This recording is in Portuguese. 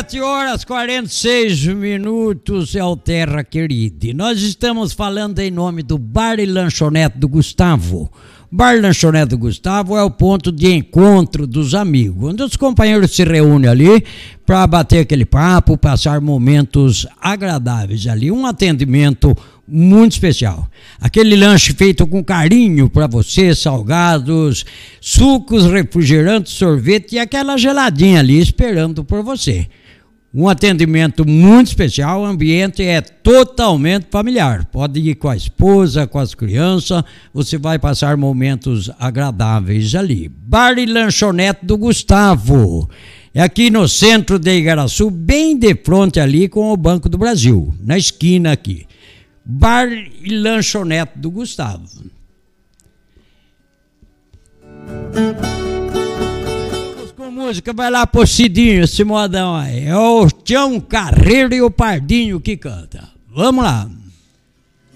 7h46 é o Terra Querida. E nós estamos falando em nome do Bar e Lanchonete do Gustavo. Bar e Lanchonete do Gustavo é o ponto de encontro dos amigos, onde os companheiros se reúnem ali para bater aquele papo, passar momentos agradáveis ali. Um atendimento muito especial. Aquele lanche feito com carinho para você, salgados, sucos, refrigerantes, sorvete e aquela geladinha ali esperando por você. Um atendimento muito especial, o ambiente é totalmente familiar. Pode ir com a esposa, com as crianças, você vai passar momentos agradáveis ali. Bar e Lanchonete do Gustavo. É aqui no centro de Igaraçu, bem de frente ali com o Banco do Brasil, na esquina aqui. Bar e Lanchonete do Gustavo. Com música, vai lá pro Cidinho, esse modão aí. É o Tião Carreiro e o Pardinho que canta. Vamos lá.